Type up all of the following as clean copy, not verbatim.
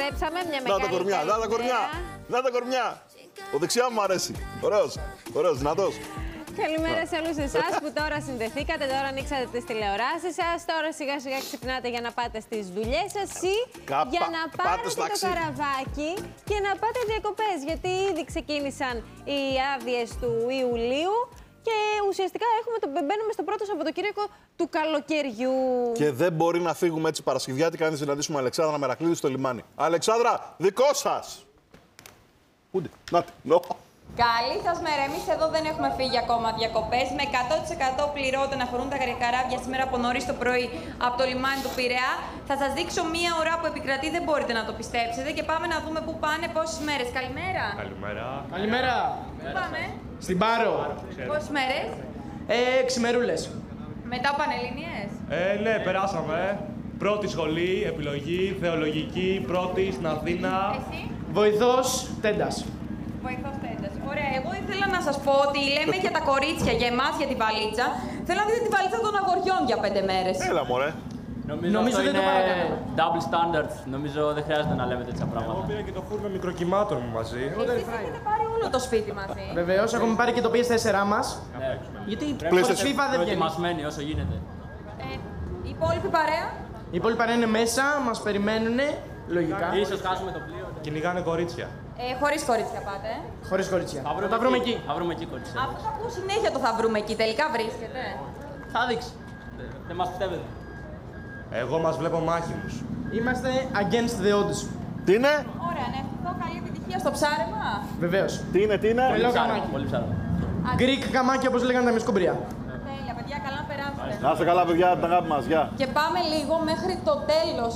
Επιστρέψαμε, μια μεγάλη. Να τα κορμιά, να τα κορμιά. Να τα κορμιά. Ο δεξιά μου αρέσει. Ωραίος, δυνατός. Καλημέρα σε όλους εσάς που τώρα συνδεθήκατε, τώρα ανοίξατε τις τηλεοράσεις σας, τώρα σιγά σιγά ξυπνάτε για να πάτε στις δουλειές σας ή για να πάρετε το καραβάκι και να πάτε διακοπές, γιατί ήδη ξεκίνησαν οι άδειες του Ιουλίου και ουσιαστικά μπαίνουμε στο πρώτο Σαββατοκύριακο του καλοκαιριού. Και δεν μπορεί να φύγουμε έτσι Παρασκευιάτικα αν δεν συναντήσουμε Αλεξάνδρα Μερακλήδη στο λιμάνι. Αλεξάνδρα, δικό σας! Πούντι, νάτε, Καλή σας μέρα. Εμείς εδώ δεν έχουμε φύγει ακόμα διακοπές. Με 100% πληρώνονται να φορούν τα καράβια σήμερα από νωρίς το πρωί από το λιμάνι του Πειραιά. Θα σας δείξω μία ώρα που επικρατεί, δεν μπορείτε να το πιστέψετε. Και πάμε να δούμε πού πάνε, πόσες μέρες. Καλημέρα. Καλημέρα. Πού πάμε? Στην Πάρο. Πόσες μέρες? 6 μερούλες. Μετά Πανελλήνιες. Ναι, περάσαμε. Πρώτη σχολή, επιλογή, θεολογική, πρώτη στην Αθήνα. Εσύ? Βοηθός τέντας. Βοηθός τέντας. Ωραία, εγώ ήθελα να σας πω ότι λέμε για τα κορίτσια, για εμάς, για τη βαλίτσα. Θέλω να δείτε τη βαλίτσα των αγοριών για 5 μέρες. Έλα, μωρέ. Νομίζω δεν είναι double standard. Νομίζω δεν χρειάζεται να λέμε τέτοια πράγματα. Εγώ πήρα και το φούρνο μικροκυμάτων μου μαζί. Εσείς έχετε πάρει όλο το σπίτι μαζί. Βεβαίως, έχουμε πάρει και το PS4 μας. Ναι. Γιατί χωρίς FIFA δεν βγαίνει. Προετοιμασμένοι όσο γίνεται. Η υπόλοιπη παρέα. Οι υπόλοιποι παρέα είναι μέσα, μας περιμένουν. Λογικά. Ίσως χάσουμε το πλοίο. Κυνηγάνε κορίτσια. Χωρίς κορίτσια πάτε. Χωρίς κορίτσια. Θα τα βρούμε εκεί. Θα βρούμε εκεί κορίτσια. Αυτό θα ακούω συνέχεια το θα βρούμε εκεί. Τελικά βρίσκεται. Θα δείξει. Δεν μας πιστεύετε. Εγώ μας βλέπω μάχημους. Είμαστε against the odds. Τι είναι? Ωραία, ναι. Ευχηθώ καλή επιτυχία στο ψάρεμα. Βεβαίως. Τι είναι? Πολύ καμάκι. Πολύ ψάρο. Greek καμάκι όπως λέγανε τα μισκομπρία. Τέλεια, παιδιά, καλά να περάσετε. Να είστε καλά, παιδιά, την αγάπη μας. Γεια. Και πάμε λίγο μέχρι το τέλος.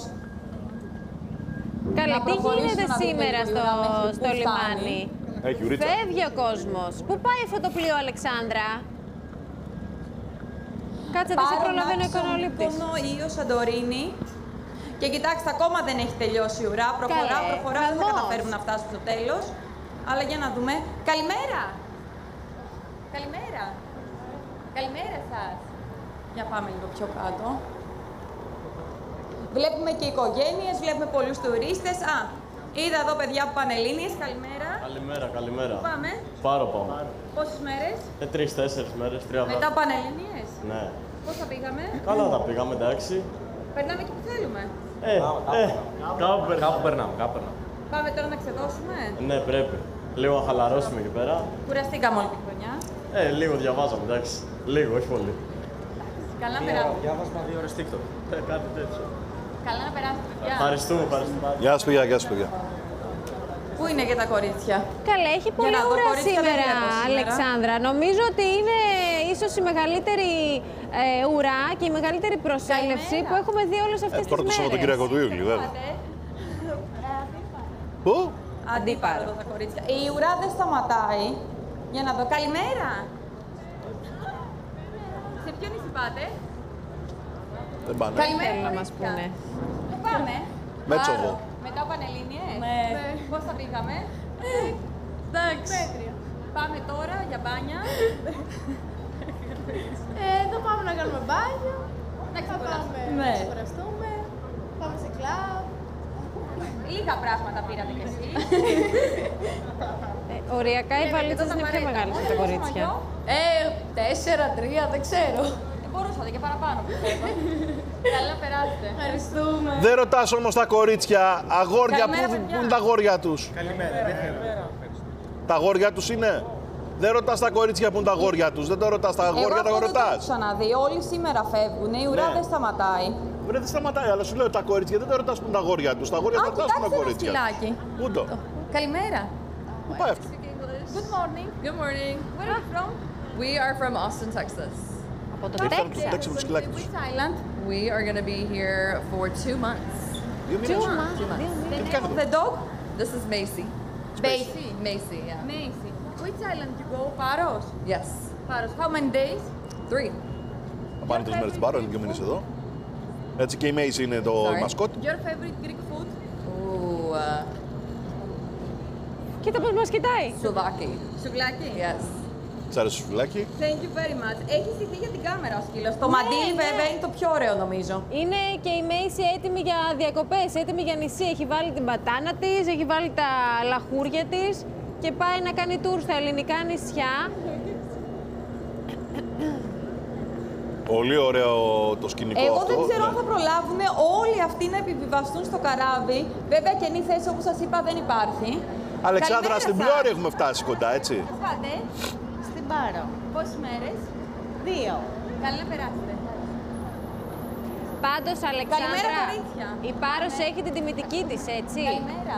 Καλά, τι γίνεται να σήμερα δείτε λίγο μέχρι στο πού λιμάνι? Έχει ουρίτσα. Φεύγει ο κόσμος. Πού πάει αυτό το πλοίο, Αλεξάνδρα? Κάτσε, δεν σε προλαβαίνω η εικονολήπτης. Ή ο Σαντορίνη. Και κοιτάξτε, ακόμα δεν έχει τελειώσει η ουρά. Προχωρά, δεν θα καταφέρουμε να φτάσουμε στο τέλος. Αλλά για να δούμε. Καλημέρα! Καλημέρα σας. Για πάμε λίγο πιο κάτω. Βλέπουμε και οικογένειες, βλέπουμε πολλούς τουρίστες. Είδα εδώ παιδιά από Πανελλήνιες. Καλημέρα. Καλημέρα. Πού πάμε? Πάρο πάμε. Πόσες μέρες? 3-4 μέρες, 3 Μετά Πανελλήνιες. Ναι. Πώς θα πήγαμε? Καλά τα πήγαμε, εντάξει. Περνάμε εκεί που θέλουμε. Κάπου περνάμε. Πάμε τώρα να ξεδώσουμε. Ναι, πρέπει. Λίγο να χαλαρώσουμε εκεί πέρα. Κουραστήκαμε όλη τη χρονιά. Λίγο διαβάζαμε, εντάξει. Λίγο, όχι πολύ. Καλά να περάσουμε. Διάβασμα 2 ώρες TikTok. Κάτι τέτοιο. Καλά να περάσουμε, παιδιά. Ευχαριστούμε. Γεια σας, παιδιά. Πού είναι και τα κορίτσια? Καλά, έχει πολύ να δω, ουρά κορίτσια δεν σήμερα, βλέπω σήμερα. Αλεξάνδρα. Νομίζω ότι είναι ίσως η μεγαλύτερη ουρά και η μεγαλύτερη προσέλευση που έχουμε δει όλες αυτές τις μέρες. Πρώτο Σαββατοκύριακο του Ιούλιου, βέβαια. Πού? Αντίπαρο τα κορίτσια. Η ουρά δεν σταματάει. Για να δω. Καλημέρα. Σε ποιο νησί πάτε? Δεν πάνε. Καλημέρα, Θέλουν να μας κορίτσια. πούνε. Πού πάμε? Μέτσοβο. Μετά Πανελλήνιες. Ναι. Πώς θα πήγαμε? Εντάξει. Πάμε τώρα για μπάνια. Εδώ πάμε να κάνουμε μπάνιο. Να Θα πάμε Ναι. να ξεκουραστούμε. Πάμε σε κλαμπ. Λίγα πράγματα πήρατε κι εσείς. Οριακά οι βαλίτσες είναι πιο μεγάλες από τα κορίτσια. 4, 3, δεν ξέρω. Μπορούσατε και παραπάνω, πιστεύω. Καλά να περάσετε. Ευχαριστούμε. Δεν ρωτάς όμως τα κορίτσια, αγόρια, Καλημέρα, πού παιδιά. είναι τα αγόρια τους? Καλημέρα. Τα αγόρια τους είναι? Δεν ρωτάς τα κορίτσια που είναι τα αγόρια τους. Δεν τα ρωτάς τα αγόρια, τα Εγώ δεν το έχω ρωτάς. ξαναδεί. Όλοι σήμερα φεύγουν. Η ουρά Ναι. δεν σταματάει. Δεν σταματάει, αλλά σου λέω τα κορίτσια δεν τα ρωτάς που είναι τα αγόρια τους. Τα αγόρια δεν ρωτάς που είναι τα Κοιτάξτε ένα κορίτσια. σκυλάκι. Πού το? Καλημέρα. Πού πάει αυτό? Good morning. Good morning. Where are you from? We are from Austin, Texas. Από το Ήρθαν Texas. το τέξι με το σκυλάκι τους. Which island? We are going to be here for 2 months. 2 μήνες. The τι name κάνετε? of the dog? This is Macy. Macy. Macy, yeah. Macy. Which island you go? Paros. Yes. Paros. How many days? 3. Θα πάνε 3 μέρες στην Πάρο, είναι 2 μήνες εδώ. Έτσι και η Μέιση είναι το Sorry. μασκότ. Your favorite Greek food? Ooh, Κοίτα πώς μας κοιτάει. souvlaki. Σουβλάκι. Yes. Της αρέσει το σουβλάκι. Thank you very much. Έχει στηθεί για την κάμερα ο σκύλος. Το μαντίλι βέβαια είναι το πιο ωραίο νομίζω. Είναι και η Μέισι έτοιμη για διακοπές, έτοιμη για νησί. Έχει βάλει την πατάνα της, έχει βάλει τα λαχούρια της και πάει να κάνει tour στα ελληνικά νησιά. Πολύ ωραίο το σκηνικό Εγώ αυτό. δεν ξέρω αν Ναι. θα προλάβουν όλοι αυτοί να επιβιβαστούν στο καράβι. Βέβαια, καινή θέση όπως σας είπα δεν υπάρχει. Αλεξάνδρα, Καλημέρα στην σας. Πλώρη έχουμε φτάσει κοντά, έτσι. Πάτε. Στην Πάρο. Πόσες μέρες? 2. Καλή να περάσετε. Πάντως, Αλεξάνδρα, Καλημέρα, κορίτσια. η Πάρος έχει την τιμητική της, έτσι. Καλημέρα.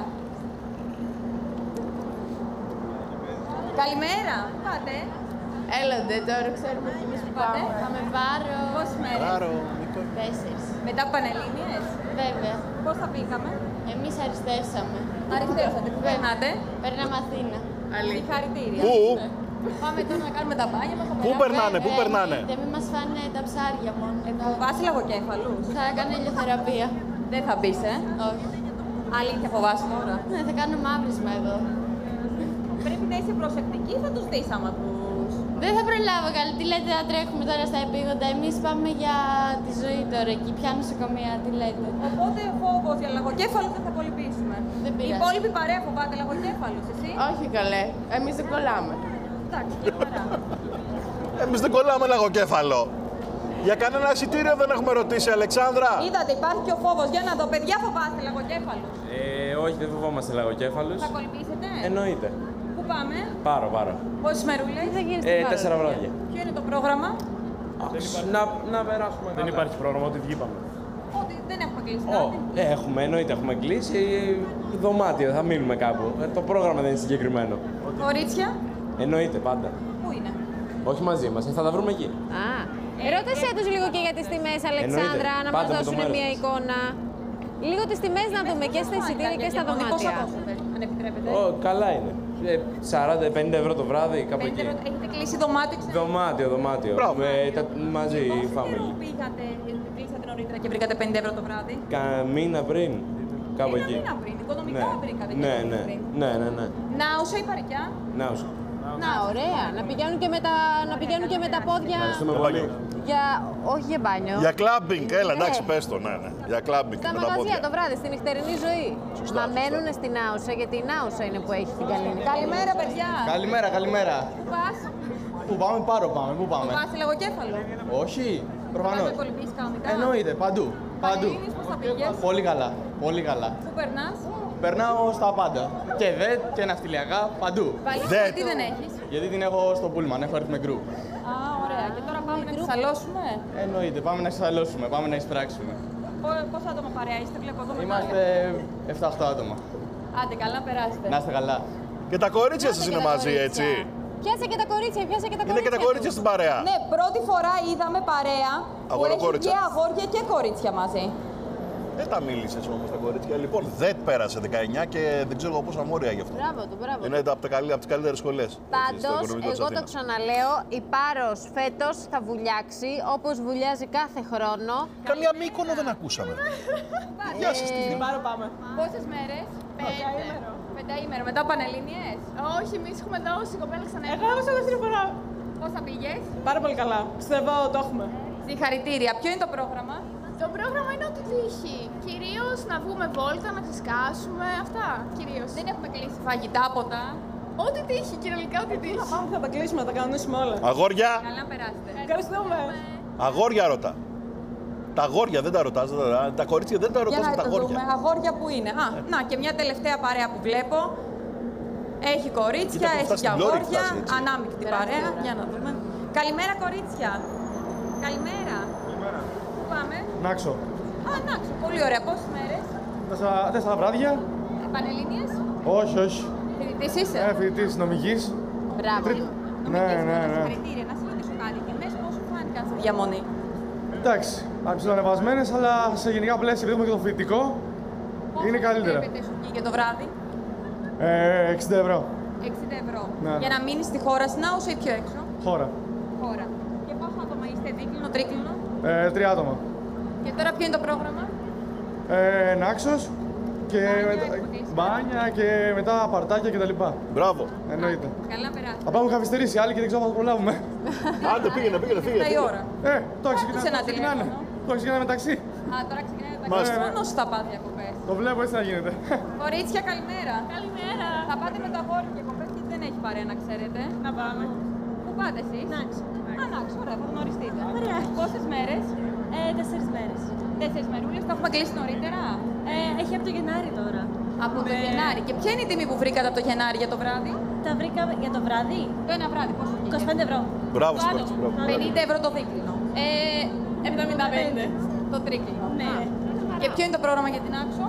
Καλημέρα. Πού πάτε? Έλαντε, τώρα ξέρουμε κι εμείς που πάμε. Πάμε Πάρο. Πόσες μέρες? Άρο, 4. Μετά Πανελλήνιες. Βέβαια. Πώς θα πήγαμε? Εμείς αριστεύσαμε. Αριστεύσατε. Πού περνάτε? Παίρναμε Αθήνα. Συγχαρητήρια. Πού? Πάμε τώρα να κάνουμε τα μπάνια μας. Πού περνάνε, πού περνάνε. Δεν μην μας φάνε τα ψάρια μόνο. Φοβάσαι λογοκέφαλους. Θα κάνω ηλιοθεραπεία. Δεν θα μπεις, Όχι. Αλήθεια φοβάσαι τώρα. Ναι, θα κάνω μαύρισμα εδώ. Πρέπει να είσαι προσεκτική, θα τους δεις άμα τους... Δεν θα προλάβω καλή. Τι λέτε να τρέχουμε τώρα στα επίγοντα. Εμείς πάμε για τη ζωή τώρα εκεί. Ποια νοσοκομεία, τι λέτε. Οπότε φόβος για λαγοκέφαλους δεν θα κολυμπήσουμε. Δεν Η πειράζει. υπόλοιπη παρέα φοβάται λαγοκέφαλους, εσύ. Όχι καλέ. Εμείς δεν κολλάμε. Εντάξει, μια χαρά. Εμείς δεν κολλάμε λαγοκέφαλο. Για κανένα εισιτήριο δεν έχουμε ρωτήσει, Αλεξάνδρα. Είδατε, υπάρχει και ο φόβος. Για να δω, παιδιά, φοβάστε λαγοκέφαλους. Όχι, δεν φοβόμαστε λαγοκέφαλους. Θα κολυμπήσετε. Εννοείται. Πού πάμε, Πάρω. πόσες μερούλες. Τι θα γίνει στην Πάρο? 4 βράδια. Ποιο είναι το πρόγραμμα. Να περάσουμε. Δεν υπάρχει πρόγραμμα, ότι βγήκαμε. Ότι δεν έχουμε κλείσει κάτι. Έχουμε, εννοείται, έχουμε κλείσει δωμάτιο, θα μείνουμε κάπου. Το πρόγραμμα δεν είναι συγκεκριμένο. Κορίτσια, Εννοείται πάντα. πού είναι. Όχι μαζί μας, θα τα βρούμε εκεί. Α, ρώτησέ τους λίγο και για τις τιμές, Αλεξάνδρα, να μας Πάντα με το δώσουν μέρος μια μας. εικόνα. Λίγο τις τιμές να δούμε και στα εισιτήρια και στα Πόσα δωμάτια. δώσετε, αν επιτρέπετε. Καλά είναι. 40-50 ευρώ το βράδυ, κάπου 50 εκεί. ευρώ. Έχετε κλείσει δωμάτιο, ξέρετε. Δωμάτιο. Μπράβο. Μαζί η Πόσο καιρό family. πήγατε, κλείσατε νωρίτερα και βρήκατε 50 ευρώ το βράδυ. Μήνα πριν, κάπου Ένα εκεί. μήνα πριν, οικονομικά βρήκατε. και Ναι, ένα ναι. μήνα πριν. Ναι. Νάουσα ή παρικιά. Νάουσα. Να, ωραία. Να πηγαίνουν και με τα πόδια. Ευχαριστούμε πολύ. Για... Όχι για μπάνιο. Για κλάμπινγκ, έλα, εντάξει, πες το, ναι. Για κλάμπινγκ Στα με τα μαγαζιά πόδια. το βράδυ, στην νυχτερινή ζωή. Σωστά, Μα σωστά. μένουν στην Άουσα, γιατί η Άουσα είναι που έχει την καλή νυχτερινή. Καλημέρα, παιδιά. Καλημέρα. Πού πας, Πού πάμε, πού πάμε. φοβάσαι λογοκέφαλο. Όχι, Πάμε προφανώς. να κολυμπήσεις κανονικά. Εννοείται, παντού. Πανελλήνιες, πώς θα πήγες. Πολύ καλά. Πού περνάς. Περνάω στα πάντα. Και ΔΕΤ και ναυτιλιακά, παντού. Βαλίτσα, τι δεν έχεις. Γιατί την έχω στο πούλμαν, έχω έρθει με γκρουπ. Α, ωραία. Και τώρα πάμε να ξαλώσουμε. Εννοείται, πάμε να εξαλώσουμε, πάμε να εισπράξουμε. Πόσα άτομα παρέα είστε, βλέπω εδώ μεγάλα. Είμαστε 7-8 άτομα. Άντε, καλά να περάσετε. Να είστε καλά. Και τα κορίτσια σας είναι μαζί, έτσι. Πιάσε και τα κορίτσια, πιάσε και τα κορίτσια. Είναι και τα κορίτσια στην παρέα. Ναι, πρώτη φορά είδαμε παρέα που έχει Αγοροκόριτσα. και αγόρια και κορίτσια μαζί. Δεν τα μίλησες όμως τα κορίτσια. Λοιπόν, δεν πέρασε 19 και δεν ξέρω εγώ πόσα μόρια γι' αυτό. Μπράβο του, μπράβο. Είναι από τις καλύτερες σχολές. Πάντως, εγώ το ξαναλέω, η Πάρος φέτος θα βουλιάξει όπως βουλιάζει κάθε χρόνο. Καμία Μύκονο δεν ακούσαμε. Γεια σας, τι Στην Πάρο πάμε. Πόσες μέρες. 5 μετά Πανελλήνιες. Όχι, εμείς έχουμε δώσει κοπέλα ξανά. Εγώ ήμουν σε δεύτερη φορά. Πώς θα πήγες. Πάρα πολύ καλά. Πιστεύω το έχουμε. Συγχαρητήρια. Ποιο είναι το πρόγραμμα. Το πρόγραμμα είναι ό,τι τύχει. Κυρίως να βγούμε βόλτα, να ξεσκάσουμε. Αυτά κυρίως. Δεν έχουμε κλείσει φαγητά, ποτά. Ό,τι τύχει, κυριολεκτικά ό,τι τύχει. Πάμε, θα τα κλείσουμε, θα τα κανονίσουμε όλα. Αγόρια, Καλά να περάσετε. Ευχαριστούμε. αγόρια ρωτά. Τα αγόρια δεν τα ρωτάς, τα κορίτσια δεν τα Για ρωτάς να με τα το δούμε. αγόρια. Αγόρια που είναι. Α, να και μια τελευταία παρέα που βλέπω. Έχει κορίτσια, Κοίτα, έχει αυτά και στην Λόρη αγόρια. φτάσει, έτσι. Ανάμεικτη παρέα. Για να δούμε. Καλημέρα, κορίτσια. Καλημέρα. Πού πάμε. Νάξο. Α, να πολύ ωραία. Πόσες μέρες. 4 βράδια. Πανελλήνιες. Όχι. Φοιτητής είσαι. Φοιτητής νομικής. Μπράβο. Ναι. Συγχαρητήρια. Να σε ρωτήσω κάτι. Τιμές πώς σου φάνηκαν στη διαμονή. Εντάξει, αψιλοανεβασμένες, αλλά σε γενικά πλαίσια, επειδή έχουμε και το φοιτητικό, είναι καλύτερα. Πόσο σου βγήκε το βράδυ. 60 ευρώ. 60 ευρώ. Ναι. Για να μείνεις στη χώρα στην Άουσα ή πιο έξω. Χώρα. Χώρα. Και πόσο άτομα είστε, δίκλινο, τρίκλινο. 3 άτομα. Και τώρα ποιο είναι το πρόγραμμα. Νάξος Και μπάνια και μετά παρτάκια κτλ. Μπράβο. Εννοείται. Καλά περάσει. Απλά μου είχα καθυστερήσει άλλοι και δεν ξέρω αν θα προλάβουμε. Άντε, πήγαινε, φύγε. Η ώρα. Τώρα ξεκινάνε. Τώρα ξεκινάνε μεταξύ. Α, τώρα ξεκινάει μεταξύ. Μόνος θα πάτε διακοπές. Το βλέπω, έτσι να γίνεται. Κορίτσια, καλημέρα. Καλημέρα. Θα πάτε με το αγόρι διακοπές γιατί δεν έχει παρέα, να ξέρετε. Να πάμε. Πού πάτε εσείς? Νάξο, ωραία, θα γνωριστείτε. Ωραία. Πόσες μέρες? 4 μέρες. 4 μερούλες, τα έχουμε κλείσει νωρίτερα. Έχει από το Γενάρη τώρα. Από το Γενάρη. Και ποια είναι η τιμή που βρήκατε από το Γενάρη για το βράδυ? Τα βρήκα για το βράδυ. Το ένα βράδυ, πόσο βγήκε? 25 ευρώ. Μπράβο, Το άλλο, 50 ευρώ το δίκλινο. 75 το τρίκλινο. Ναι. Και ποιο είναι το πρόγραμμα για την Άξο?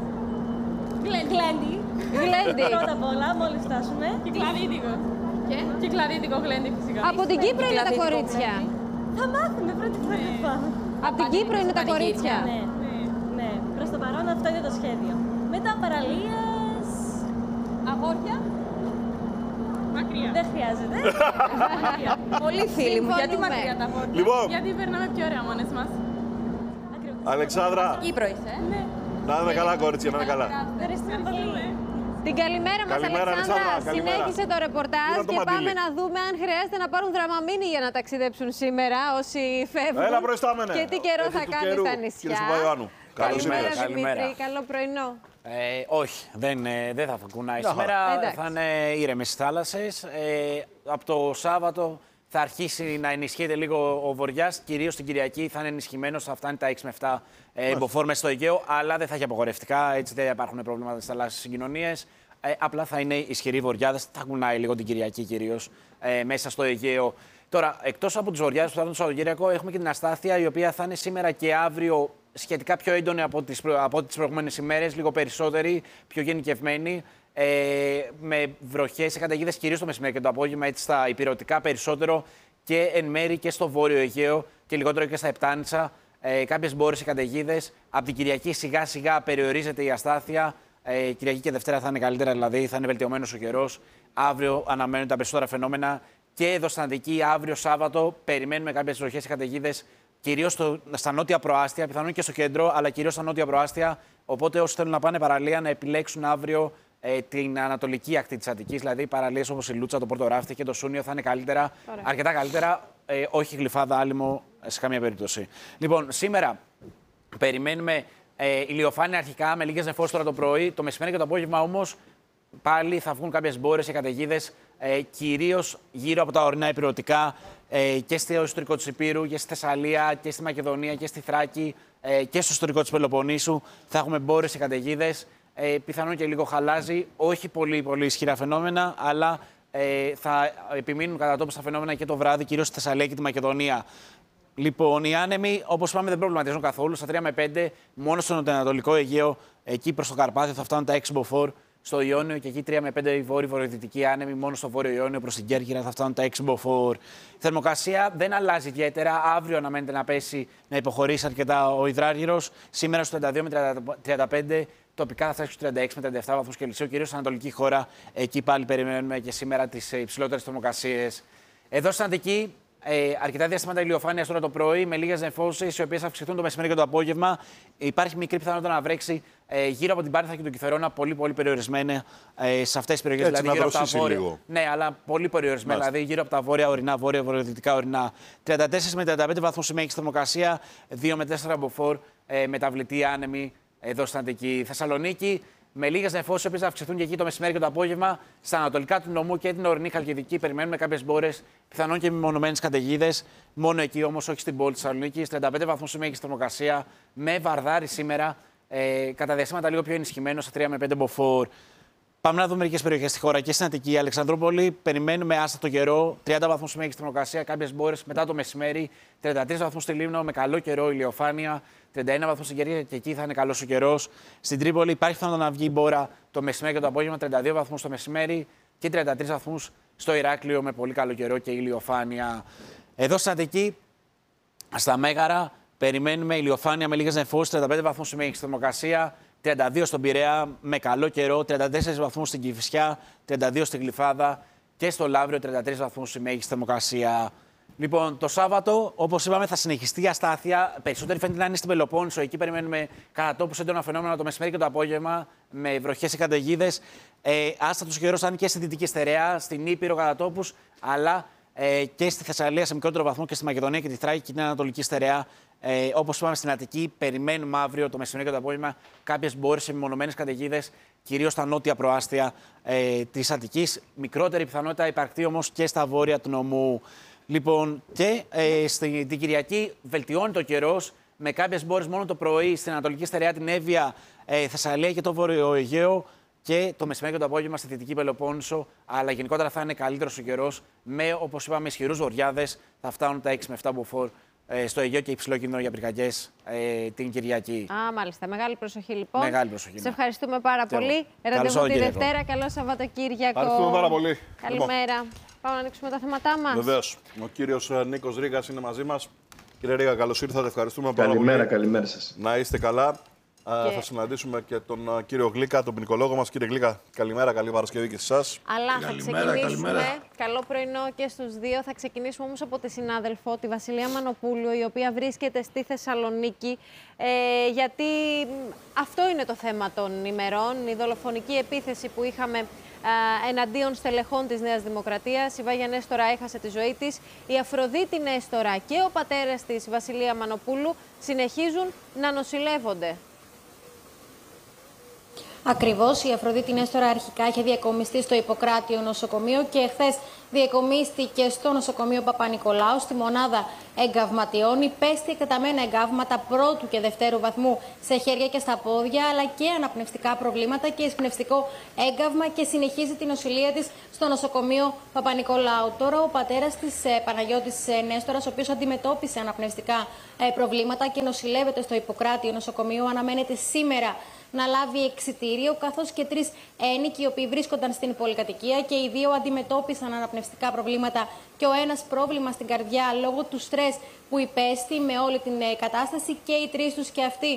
Γλέντι. Πρώτα απ' όλα, μόλις φτάσουμε. Κυκλαδίτικο. Κυκλαδίτικο γλέντι φυσικά. Από την Κύπρο είναι τα κορίτσια. Θα μάθουμε πρώτη φορά να πάμε. Από την Κύπρο είναι τα κορίτσια. Ναι. Προς το παρόν αυτό είναι το σχέδιο. Μετά παραλίες... Αγόρια. Μακριά. Δεν χρειάζεται. Πολύ φίλοι μου, γιατί μακριά τα αγόρια? Λοιπόν, Γιατί περνάμε πιο ωραία μόνες μας. Αλεξάνδρα, Κύπρο είσαι, Ναι. να είναι καλά, κορίτσια, να είναι καλά. Ευχαριστούμε πολύ. Την καλημέρα μας, Καλημέρα, Αλεξάνδρα. Αλεξάνδρα, καλημέρα. Συνέχισε το ρεπορτάζ Πού είναι το και μαντίλι? πάμε να δούμε αν χρειάζεται να πάρουν δραμαμίνη για να ταξιδέψουν σήμερα όσοι φεύγουν. Έλα, προϊστάμενε. Και τι καιρό θα κάνει στα Κύριε νησιά. Παπαϊωάννου. Καλώς Καλημέρα, ήρθατε. Δημήτρη. Καλό πρωινό. Όχι, δεν θα κουνάει Μια σήμερα. Εντάξει. Θα είναι ήρεμες οι θάλασσες. Από το Σάββατο θα αρχίσει να ενισχύεται λίγο ο βοριάς. Κυρίως την Κυριακή θα είναι ενισχυμένος, θα φτάνει τα 6 με 7 μποφόρ μέσα στο Αιγαίο. Αλλά δεν θα έχει απογορευτικά, έτσι δεν υπάρχουν προβλήματα στις θαλάσσιες συγκοινωνίες. Απλά θα είναι ισχυροί βοριάδες. Θα κουνάει λίγο την Κυριακή κυρίως μέσα στο Αιγαίο. Τώρα, εκτός από τους βοριάδες που θα δουν το Σαββατοκύριακο, έχουμε και την αστάθεια η οποία θα είναι σήμερα και αύριο σχετικά πιο έντονη από τις προηγούμενες ημέρες, λίγο περισσότερη, πιο γενικευμένη. Με βροχές και καταιγίδες κυρίως το μεσημέρι και το απόγευμα, έτσι στα ηπειρωτικά περισσότερο και εν μέρη και στο βόρειο Αιγαίο και λιγότερο και στα Επτάνησα. Κάποιες μπόρες και καταιγίδες. Από την Κυριακή σιγά σιγά περιορίζεται η αστάθεια. Κυριακή και Δευτέρα θα είναι καλύτερα, δηλαδή θα είναι βελτιωμένος ο καιρός. Αύριο αναμένουν τα περισσότερα φαινόμενα και εδώ στην Αττική, αύριο Σάββατο, περιμένουμε κάποιες βροχές και καταιγίδες. Κυρίως στα νότια προάστια, πιθανόν και στο κέντρο, αλλά κυρίως στα νότια προάστια. Οπότε όσοι θέλουν να πάνε παραλία να επιλέξουν αύριο την ανατολική ακτή της Αττικής, δηλαδή παραλίες όπως η Λούτσα, το Πορτοράφτη και το Σούνιο θα είναι καλύτερα, αρκετά καλύτερα, όχι Γλυφάδα, Άλυμο σε καμία περίπτωση. Λοιπόν, σήμερα περιμένουμε ηλιοφάνεια αρχικά με λίγες νεφώσεις τώρα το πρωί, το μεσημέρι και το απόγευμα όμως πάλι θα βγουν κάποιες μπόρες και καταιγίδες, κυρίως γύρω από τα ορεινά ηπειρωτικά και στο ιστορικό της Ηπείρου και στη Θεσσαλία και στη Μακεδονία και στη Θράκη και στο ιστορικό της Πελοποννήσου. Θα έχουμε μπόρες και καταιγίδες, πιθανόν και λίγο χαλάζι, όχι πολύ ισχυρά φαινόμενα, αλλά θα επιμείνουν κατά τόπου στα φαινόμενα και το βράδυ, κυρίως στη Θεσσαλία και τη Μακεδονία. Λοιπόν, οι άνεμοι, όπως είπαμε, δεν προβληματίζουν καθόλου. Στα 3 με 5, μόνο στο νοτιοανατολικό Αιγαίο, εκεί προς το Καρπάθιο θα φτάνουν τα 6 μποφόρ. Στο Ιόνιο και εκεί 3 με 5 βόρειο-βορειοδυτικοί άνεμοι, μόνο στο βόρειο Ιόνιο προς την Κέρκυρα θα φτάνουν τα 6 μποφόρ. Η θερμοκρασία δεν αλλάζει ιδιαίτερα. Αύριο αναμένεται να πέσει, να υποχωρήσει αρκετά ο υδράργυρος. Σήμερα στο 32 με 35, τοπικά θα φτάσει στους 36 με 37 βαθμούς Κελσίου, κυρίως στην ανατολική χώρα. Εκεί πάλι περιμένουμε και σήμερα τις υψηλότερες θερμοκρασίες. Εδώ στην Αττική, αρκετά διαστήματα ηλιοφάνειας τώρα το πρωί, με λίγες νεφώσεις, οι οποίες θα αυξηθούν το μεσημέρι και το απόγευμα. Υπάρχει μικρή πιθανότητα να βρέξει γύρω από την Πάρνηθα και τον Κηφερόνα, πολύ περιορισμένα σε αυτές τις περιοχές. Έτσι, δηλαδή, να γύρω από τα βόρεια. λίγο. Ναι, αλλά πολύ περιορισμένα. Δηλαδή, γύρω από τα βόρεια ορεινά, βόρεια-βορειοδυτικά ορεινά. 34 με 35 βαθμούς η μέγιστη θερμοκρασία, 2 με 4 μποφόρ μεταβλητή άνεμη εδώ στην Αττική. Θεσσαλονίκη, με λίγες νεφώσεις, οι οποίες θα αυξηθούν και εκεί το μεσημέρι και το απόγευμα. Στα ανατολικά του νομού και την ορεινή Χαλκιδική περιμένουμε κάποιες μπόρες, πιθανόν και μεμονωμένες καταιγίδες. Μόνο εκεί όμως, όχι στην πόλη της Θεσσαλονίκης. 35 βαθμούς η μέγιστη θερμοκρασία, με βαρδάρι σήμερα. Κατά διαστήματα λίγο πιο ενισχυμένο, στα 3 με 5 μποφόρ. Πάμε να δούμε μερικές περιοχές στη χώρα και στην Αττική. Αλεξανδρούπολη, περιμένουμε άστατο καιρό, 30 βαθμούς η μέγιστη θερμοκρασία, κάποιες μπόρες μετά το μεσημέρι, 33 βαθμούς στη Λίμνο με καλό καιρό, ηλιοφάνεια, 31 βαθμούς στην Κέρκυρα και εκεί θα είναι καλός ο καιρός. Στην Τρίπολη υπάρχει πιθανότητα να βγει η μπόρα το μεσημέρι και το απόγευμα, 32 βαθμούς το μεσημέρι και 33 βαθμούς στο Ηράκλειο με πολύ καλό καιρό και ηλιοφάνεια. Εδώ στην Αττική, στα Μέγαρα, περιμένουμε ηλιοφάνεια με λίγες νεφώσεις, 35 βαθμούς η μέγιστη θερμοκρασία, 32 στον Πειραιά με καλό καιρό, 34 βαθμούς στην Κηφισιά, 32 στην Γλυφάδα και στο Λαύριο 33 βαθμούς η μέγιστη θερμοκρασία. Λοιπόν, το Σάββατο, όπως είπαμε, θα συνεχιστεί η αστάθεια. Περισσότεροι φαίνεται να είναι στην Πελοπόννησο. Εκεί περιμένουμε κατά τόπους έντονα φαινόμενα το μεσημέρι και το απόγευμα, με βροχές ή καταιγίδες. Άστατος καιρός θα είναι και στη Δυτική Στερεά, στην Ήπειρο κατά τόπους, αλλά και στη Θεσσαλία σε μικρότερο βαθμό και στη Μακεδονία και τη Θράκη και την Ανατολική Στερεά. Όπως είπαμε, στην Αττική, περιμένουμε αύριο το μεσημέρι και το απόγευμα κάποιες μπόρες μεμονωμένες καταιγίδες, κυρίως στα νότια προάστια της Αττικής. Μικρότερη πιθανότητα υπαρκτή όμως και στα βόρεια του νομού. Λοιπόν, και την Κυριακή βελτιώνει το καιρός με κάποιες μπόρες μόνο το πρωί στην Ανατολική Στερεά, την Εύβοια, Θεσσαλία και το Βόρειο Αιγαίο, και το μεσημέρι και το απόγευμα στη Δυτική Πελοπόννησο. Αλλά γενικότερα θα είναι καλύτερος ο καιρός με, όπως είπαμε, ισχυρούς βοριάδες. Θα φτάνουν τα 6 με 7 μποφόρ στο Αιγαίο και υψηλό κίνδυνο για πυρκαγιές την Κυριακή. Μάλιστα. Μεγάλη προσοχή λοιπόν. Μεγάλη προσοχή. Σε ευχαριστούμε πάρα πολύ. Ραντεβού τη Δευτέρα. Καλό Σαββατοκύριακο. Ευχαριστούμε πάρα πολύ. Καλημέρα. Πάμε να ανοίξουμε τα θέματά μας. Βεβαίως. Ο κύριος Νίκος Ρήγας είναι μαζί μας. Κύριε Ρήγα, καλώς ήρθατε. Ευχαριστούμε πάρα πολύ. Καλημέρα σας. Να είστε καλά. Θα συναντήσουμε και τον κύριο Γλίκα, τον ποινικολόγο μας. Κύριε Γλίκα, καλημέρα, καλή Παρασκευή και σε εσάς. Αλλά θα ξεκινήσουμε. Καλό πρωινό και στους δύο. Θα ξεκινήσουμε όμως από τη συνάδελφο, τη Βασιλεία Μανοπούλου, η οποία βρίσκεται στη Θεσσαλονίκη. Γιατί αυτό είναι το θέμα των ημερών. Η δολοφονική επίθεση που είχαμε εναντίον στελεχών της Νέας Δημοκρατίας. Η Βάγια Νέστορα έχασε τη ζωή της. Η Αφροδίτη Νέστορα και ο πατέρας της, Βασιλεία Μανοπούλου, συνεχίζουν να νοσηλεύονται. Ακριβώς, η Αφροδίτη Νέστορα αρχικά είχε διακομιστεί στο Ιπποκράτιο νοσοκομείο και χθες διακομίστηκε στο νοσοκομείο Παπα-Νικολάου, στη μονάδα εγκαυματιών. Υπέστη εκτεταμένα εγκαύματα πρώτου και δευτέρου βαθμού σε χέρια και στα πόδια, αλλά και αναπνευστικά προβλήματα και εισπνευστικό έγκαυμα, και συνεχίζει την νοσηλεία της στο νοσοκομείο Παπα-Νικολάου. Τώρα ο πατέρας της, Παναγιώτης Νέστορας, ο οποίος αντιμετώπισε αναπνευστικά προβλήματα και νοσηλεύεται στο Ιπποκράτιο νοσοκομείο, αναμένεται σήμερα να λάβει εξιτήριο, καθώς και 3 ένοικοι οι οποίοι βρίσκονταν στην πολυκατοικία και οι 2 αντιμετώπισαν αναπνευστικά προβλήματα και ο ένας πρόβλημα στην καρδιά λόγω του στρες που υπέστη με όλη την κατάσταση, και οι 3 τους και αυτοί